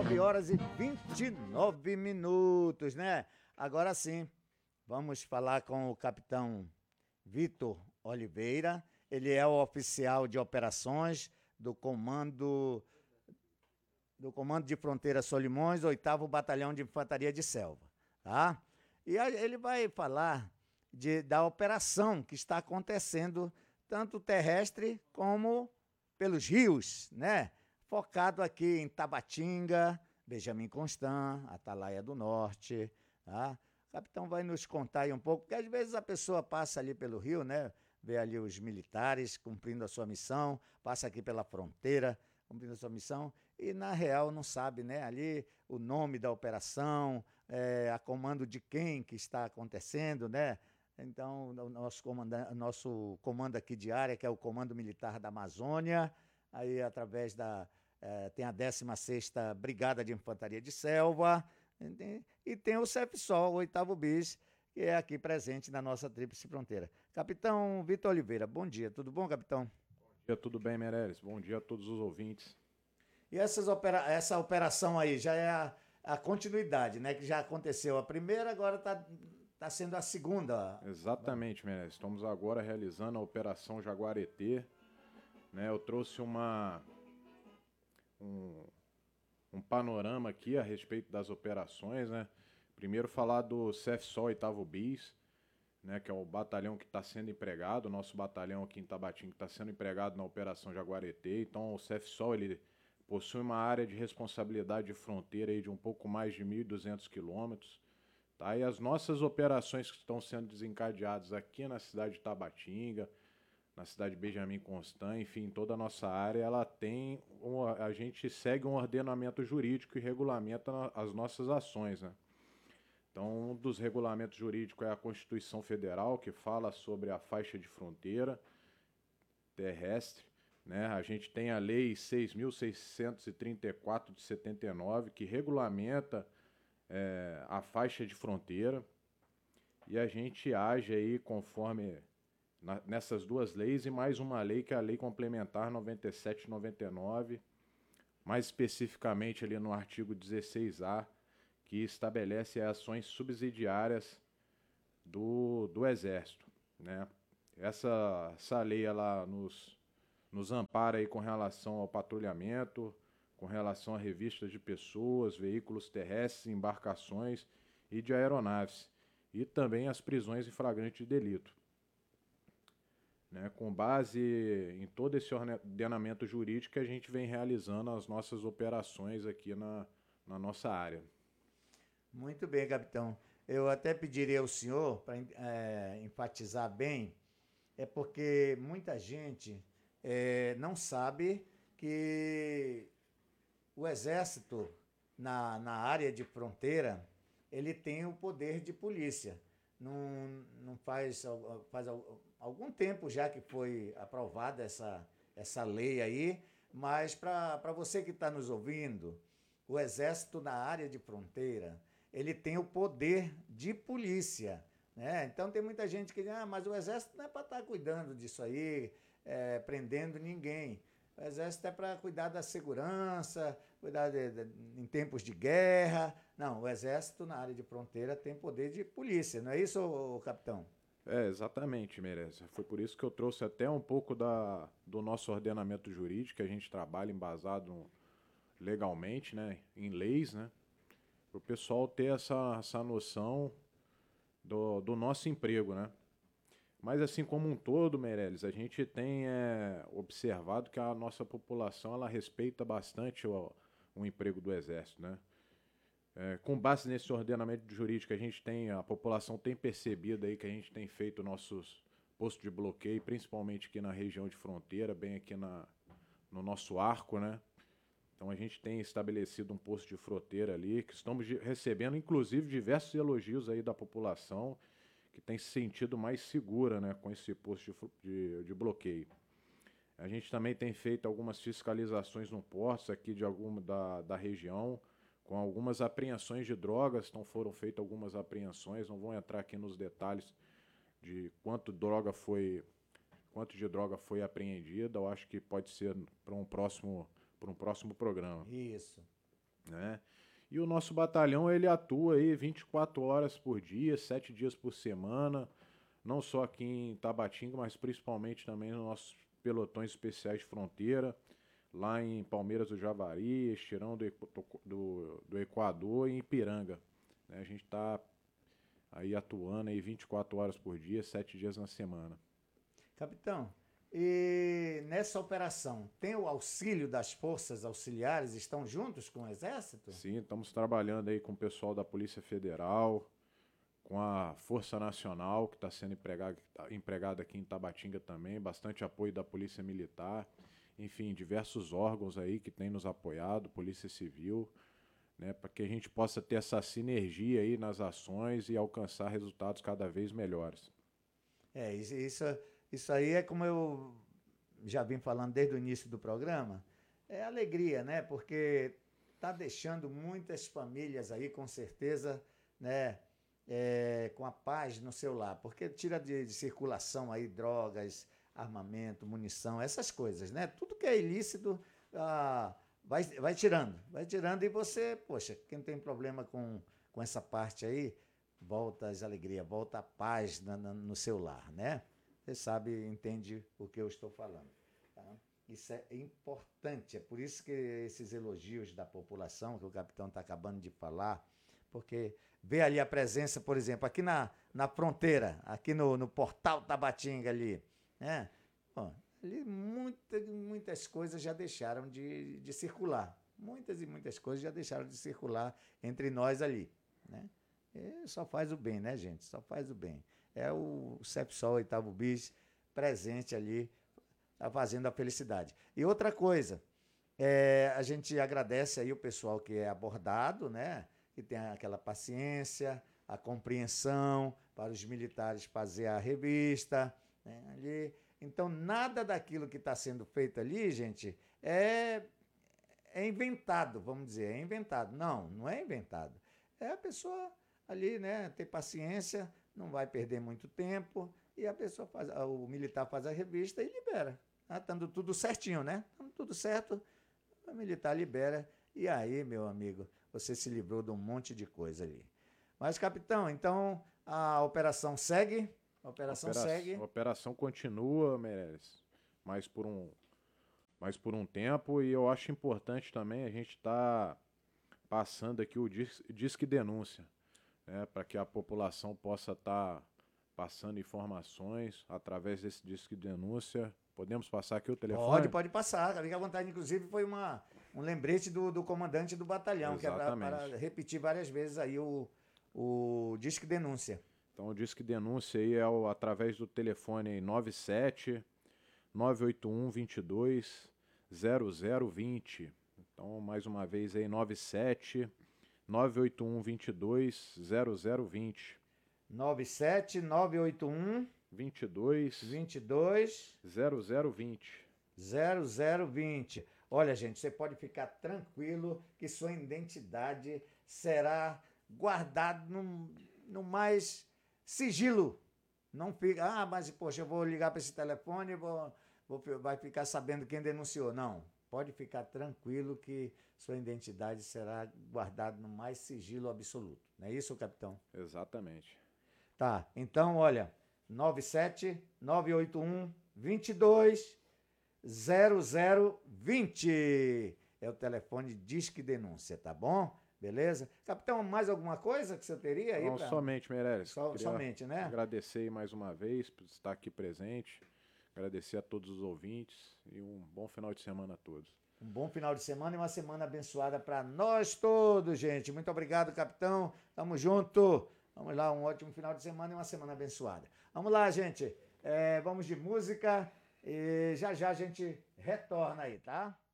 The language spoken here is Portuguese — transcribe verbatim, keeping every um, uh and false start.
nove horas e vinte e nove minutos, né? Agora sim, vamos falar com o capitão Vitor Oliveira. Ele é o oficial de operações do Comando do Comando de Fronteira Solimões, oitavo Batalhão de Infantaria de Selva, tá? E aí ele vai falar de, da operação que está acontecendo, tanto terrestre como pelos rios, né? Focado aqui em Tabatinga, Benjamin Constant, Atalaia do Norte, tá? O capitão vai nos contar aí um pouco, porque às vezes a pessoa passa ali pelo rio, né? Vê ali os militares cumprindo a sua missão, passa aqui pela fronteira, cumprindo a sua missão, e na real não sabe, né? Ali o nome da operação, é, a comando de quem que está acontecendo, né? Então, o nosso, comanda, nosso comando aqui de área, que é o Comando Militar da Amazônia, aí através da... É, tem a décima sexta Brigada de Infantaria de Selva, e tem o CEFSOL, o oitavo BIS, que é aqui presente na nossa Tríplice Fronteira. Capitão Vitor Oliveira, bom dia. Tudo bom, capitão? Bom dia, tudo bem, Meirelles? Bom dia a todos os ouvintes. E essas opera essa operação aí já é a, a continuidade, né? Que já aconteceu a primeira, agora está tá sendo a segunda. Exatamente, Meirelles. Estamos agora realizando a Operação Jaguareté. Né? Eu trouxe uma, um, um panorama aqui a respeito das operações, né? Primeiro falar do CEFSOL oitavo BIS, né? Que é o batalhão que está sendo empregado, o nosso batalhão aqui em Tabatinga que está sendo empregado na Operação Jaguareté. Então o CEFSOL, ele possui uma área de responsabilidade de fronteira aí de um pouco mais de mil e duzentos quilômetros. Tá? E as nossas operações que estão sendo desencadeadas aqui na cidade de Tabatinga, na cidade de Benjamin Constant, enfim, toda a nossa área, ela tem, um, a gente segue um ordenamento jurídico e regulamenta as nossas ações, né? Então, um dos regulamentos jurídicos é a Constituição Federal, que fala sobre a faixa de fronteira terrestre, né? A gente tem a Lei seis mil seiscentos e trinta e quatro de setenta e nove, que regulamenta é, a faixa de fronteira, e a gente age aí conforme na, nessas duas leis e mais uma lei que é a Lei Complementar noventa e sete e noventa e nove, mais especificamente ali no artigo dezesseis A, que estabelece ações subsidiárias do, do Exército, né? Essa, essa lei ela nos, nos ampara aí com relação ao patrulhamento, com relação a revistas de pessoas, veículos terrestres, embarcações e de aeronaves, e também as prisões em flagrante de delito. Né, com base em todo esse ordenamento jurídico, a gente vem realizando as nossas operações aqui na, na nossa área. Muito bem, capitão. Eu até pediria ao senhor, para é, enfatizar bem, é porque muita gente é, não sabe que o Exército, na, na área de fronteira, ele tem o poder de polícia. Não, não faz, faz algum tempo já que foi aprovada essa, essa lei aí, mas para você que está nos ouvindo, o Exército na área de fronteira, ele tem o poder de polícia. Né? Então tem muita gente que diz, ah, mas o Exército não é para estar cuidando disso aí, é, prendendo ninguém. O Exército é para cuidar da segurança, cuidar de, de, em tempos de guerra. Não, o Exército na área de fronteira tem poder de polícia, não é isso, ô, capitão? É, exatamente, Meirelles. Foi por isso que eu trouxe até um pouco da, do nosso ordenamento jurídico, que a gente trabalha embasado legalmente, né, em leis, né, para o pessoal ter essa, essa noção do, do nosso emprego, né. Mas assim como um todo, Meirelles, a gente tem é, observado que a nossa população ela respeita bastante o, o emprego do Exército, né. É, com base nesse ordenamento jurídico, a gente tem, a população tem percebido aí que a gente tem feito nossos postos de bloqueio, principalmente aqui na região de fronteira, bem aqui na, no nosso arco, né? Então a gente tem estabelecido um posto de fronteira ali, que estamos recebendo, inclusive, diversos elogios aí da população, que tem se sentido mais segura, né, com esse posto de, de, de bloqueio. A gente também tem feito algumas fiscalizações no porto aqui de alguma da, da região, com algumas apreensões de drogas, então foram feitas algumas apreensões, não vou entrar aqui nos detalhes de quanto droga foi, quanto de droga foi apreendida, eu acho que pode ser para um próximo, para um próximo programa. Isso. né? E o nosso batalhão, ele atua aí vinte e quatro horas por dia, sete dias por semana, não só aqui em Tabatinga, mas principalmente também nos nossos pelotões especiais de fronteira, lá em Palmeiras do Javari, Estirão do, do, do Equador e em Ipiranga, né? A gente está aí atuando aí vinte e quatro horas por dia, sete dias na semana. Capitão, e nessa operação, tem o auxílio das forças auxiliares? Estão juntos com o Exército? Sim, estamos trabalhando aí com o pessoal da Polícia Federal, com a Força Nacional, que está sendo empregada, empregada aqui em Tabatinga também, bastante apoio da Polícia Militar, enfim, diversos órgãos aí que têm nos apoiado, Polícia Civil, né, para que a gente possa ter essa sinergia aí nas ações e alcançar resultados cada vez melhores. É, isso, isso, isso aí é como eu já vim falando desde o início do programa, é alegria, né? Porque está deixando muitas famílias aí, com certeza, né, é, com a paz no seu lar, porque tira de, de circulação aí drogas, armamento, munição, essas coisas, né? Tudo que é ilícito ah, vai, vai tirando, vai tirando e você, poxa, quem tem problema com, com essa parte aí, volta as alegrias, volta a paz na, na, no seu lar, né? Você sabe, entende o que eu estou falando. Tá? Isso é importante, é por isso que esses elogios da população, que o capitão está acabando de falar, porque vê ali a presença, por exemplo, aqui na, na fronteira, aqui no, no Portal Tabatinga ali, né? Bom, ali muita, muitas coisas já deixaram de, de circular, muitas e muitas coisas já deixaram de circular entre nós ali, né? E só faz o bem, né, gente? Só faz o bem. É o Cepsol Oitavo Bis presente ali, tá fazendo a felicidade. E outra coisa, é, a gente agradece aí o pessoal que é abordado, né? Que tem aquela paciência, a compreensão para os militares fazer a revista, né? Ali. Então, nada daquilo que está sendo feito ali, gente, é, é inventado, vamos dizer, é inventado. Não, não é inventado. É a pessoa ali, né, ter paciência, não vai perder muito tempo, e a pessoa faz, o militar faz a revista e libera. Tá dando tudo certinho, né? Dando tudo certo, o militar libera, e aí, meu amigo, você se livrou de um monte de coisa ali. Mas, capitão, então a operação segue? A operação Opera segue? A operação continua, Meirelles, mas por um, mas por um tempo, e eu acho importante também a gente estar tá passando aqui o dis, Disque Denúncia, né, para que a população possa estar tá passando informações através desse Disque Denúncia. Podemos passar aqui o telefone? Pode, pode passar. Fique à vontade. Inclusive, foi uma, um lembrete do, do comandante do batalhão, Exatamente. que é para repetir várias vezes aí o, o Disque Denúncia. Então, o Disque Denúncia aí é o, através do telefone aí, nove sete nove oito um dois dois zero zero dois zero. Então, mais uma vez aí, nove sete nove oito um dois dois zero zero dois zero. nove sete nove oito um dois dois vinte e dois zero zero vinte. zero zero vinte. Olha, gente, você pode ficar tranquilo que sua identidade será guardada no, no mais sigilo. Não fica, ah, mas poxa, eu vou ligar para esse telefone e vou, vou, vai ficar sabendo quem denunciou. Não, pode ficar tranquilo que sua identidade será guardada no mais sigilo absoluto. Não é isso, capitão? Exatamente. Tá, então, olha, nove sete nove oito um dois dois zero zero vinte é o telefone Disque Denúncia, tá bom? Beleza? Capitão, mais alguma coisa que você teria aí? Não, pra... somente, Meirelles. So, somente, né? Agradecer mais uma vez por estar aqui presente, agradecer a todos os ouvintes e um bom final de semana a todos. Um bom final de semana e uma semana abençoada para nós todos, gente. Muito obrigado, capitão. Tamo junto. Vamos lá, um ótimo final de semana e uma semana abençoada. Vamos lá, gente. É, vamos de música e já já a gente retorna aí, tá?